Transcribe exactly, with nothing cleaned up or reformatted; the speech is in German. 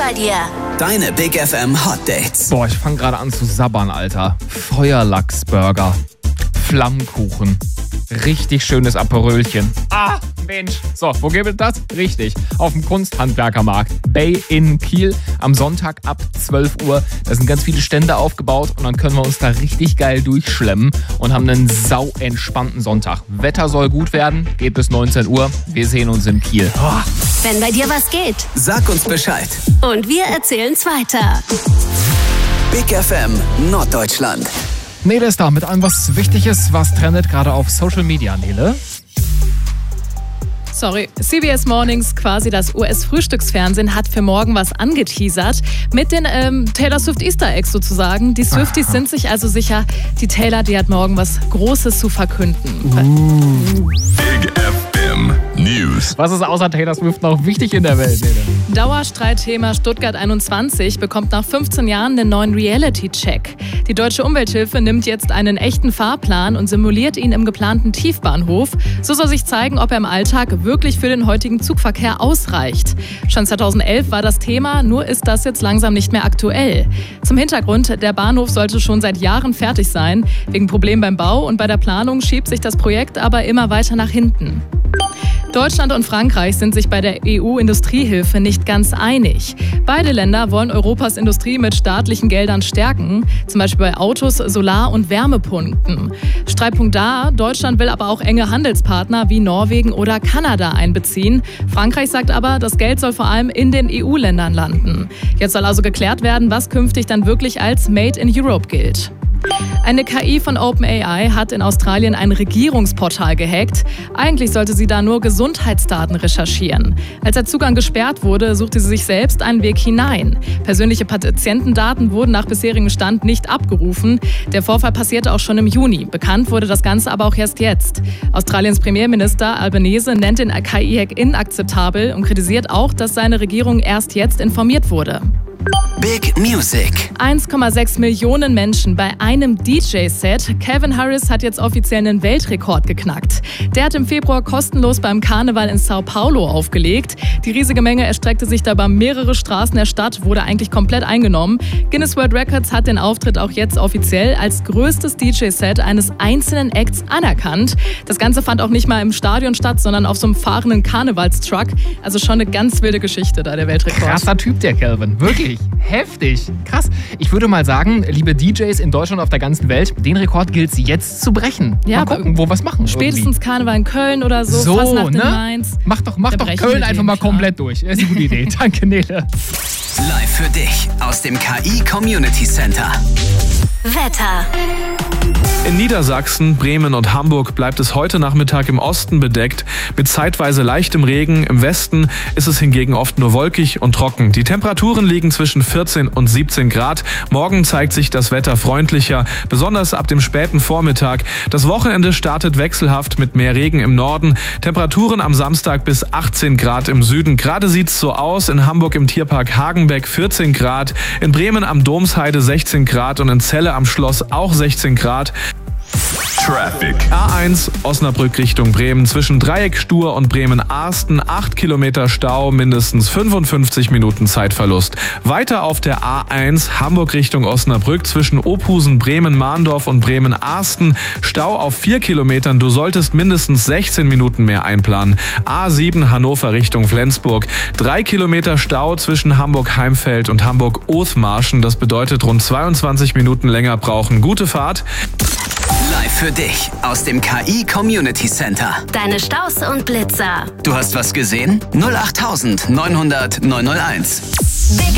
bei dir. Deine Big F M Hot Dates. Boah, ich fange gerade an zu sabbern, Alter. Feuerlachsburger, Flammkuchen, richtig schönes Aperölchen. Ah, Mensch. So, wo gibt es das? Richtig, auf dem Kunsthandwerkermarkt Bay in Kiel am Sonntag ab zwölf Uhr. Da sind ganz viele Stände aufgebaut und dann können wir uns da richtig geil durchschlemmen und haben einen sau entspannten Sonntag. Wetter soll gut werden, geht bis neunzehn Uhr. Wir sehen uns in Kiel. Oh. Wenn bei dir was geht. Sag uns Bescheid. Und wir erzählen's weiter. Big F M Norddeutschland. Nele ist da mit allem, was wichtig ist. Was trendet gerade auf Social Media, Nele? Sorry, C B S Mornings, quasi das U S-Frühstücksfernsehen, hat für morgen was angeteasert mit den ähm, Taylor Swift Easter Eggs sozusagen. Die Swifties Aha. sind sich also sicher, die Taylor, die hat morgen was Großes zu verkünden. Uh. Big F M News. Was ist außer Taylor Swift noch wichtig in der Welt, Nele? Dauerstreitthema Stuttgart einundzwanzig bekommt nach fünfzehn Jahren einen neuen Reality-Check. Die Deutsche Umwelthilfe nimmt jetzt einen echten Fahrplan und simuliert ihn im geplanten Tiefbahnhof. So soll sich zeigen, ob er im Alltag wirklich für den heutigen Zugverkehr ausreicht. Schon zweitausendelf war das Thema, nur ist das jetzt langsam nicht mehr aktuell. Zum Hintergrund, der Bahnhof sollte schon seit Jahren fertig sein. Wegen Problemen beim Bau und bei der Planung schiebt sich das Projekt aber immer weiter nach hinten. Deutschland und Frankreich sind sich bei der E U-Industriehilfe nicht ganz einig. Beide Länder wollen Europas Industrie mit staatlichen Geldern stärken, zum Beispiel bei Autos, Solar- und Wärmepumpen. Streitpunkt da, Deutschland will aber auch enge Handelspartner wie Norwegen oder Kanada einbeziehen. Frankreich sagt aber, das Geld soll vor allem in den E U-Ländern landen. Jetzt soll also geklärt werden, was künftig dann wirklich als Made in Europe gilt. Eine K I von OpenAI hat in Australien ein Regierungsportal gehackt. Eigentlich sollte sie da nur Gesundheitsdaten recherchieren. Als der Zugang gesperrt wurde, suchte sie sich selbst einen Weg hinein. Persönliche Patientendaten wurden nach bisherigem Stand nicht abgerufen. Der Vorfall passierte auch schon im Juni. Bekannt wurde das Ganze aber auch erst jetzt. Australiens Premierminister Albanese nennt den K I-Hack inakzeptabel und kritisiert auch, dass seine Regierung erst jetzt informiert wurde. Big Music. eins Komma sechs Millionen Menschen bei einem D J-Set. Calvin Harris hat jetzt offiziell einen Weltrekord geknackt. Der hat im Februar kostenlos beim Karneval in Sao Paulo aufgelegt. Die riesige Menge erstreckte sich dabei mehrere Straßen der Stadt, wurde eigentlich komplett eingenommen. Guinness World Records hat den Auftritt auch jetzt offiziell als größtes D J-Set eines einzelnen Acts anerkannt. Das Ganze fand auch nicht mal im Stadion statt, sondern auf so einem fahrenden Karnevalstruck. Also schon eine ganz wilde Geschichte da, der Weltrekord. Krasser Typ, der Calvin. Wirklich. Heftig. Krass. Ich würde mal sagen, liebe D Js in Deutschland und auf der ganzen Welt, den Rekord gilt es jetzt zu brechen. Ja, mal gucken, wo wir was machen. Spätestens irgendwie. Karneval in Köln oder so. So, Fastnacht ne? in Mainz. Mach doch, mach doch Köln einfach mal klar. komplett durch. Das ist eine gute Idee. Danke, Nele. Live für dich aus dem K I Community Center. Wetter. In Niedersachsen, Bremen und Hamburg bleibt es heute Nachmittag im Osten bedeckt mit zeitweise leichtem Regen. Im Westen ist es hingegen oft nur wolkig und trocken. Die Temperaturen liegen zwischen vierzehn und siebzehn Grad. Morgen zeigt sich das Wetter freundlicher, besonders ab dem späten Vormittag. Das Wochenende startet wechselhaft mit mehr Regen im Norden. Temperaturen am Samstag bis achtzehn Grad im Süden. Gerade sieht's so aus. In Hamburg im Tierpark Hagenbeck vierzehn Grad, in Bremen am Domsheide sechzehn Grad und in Celle am Schloss auch sechzehn Grad. Traffic. A eins Osnabrück Richtung Bremen zwischen Dreieckstuhr und Bremen-Arsten acht Kilometer Stau, mindestens fünfundfünfzig Minuten Zeitverlust. Weiter auf der A eins Hamburg Richtung Osnabrück zwischen Ophusen, Bremen-Mahndorf und Bremen-Arsten Stau auf vier Kilometern. Du solltest mindestens sechzehn Minuten mehr einplanen. A sieben Hannover Richtung Flensburg drei Kilometer Stau zwischen Hamburg-Heimfeld und Hamburg-Othmarschen. Das bedeutet rund zweiundzwanzig Minuten länger brauchen. Gute Fahrt. Live für dich aus dem K I Community Center. Deine Staus und Blitzer. Du hast was gesehen? null acht neun null null neun null eins.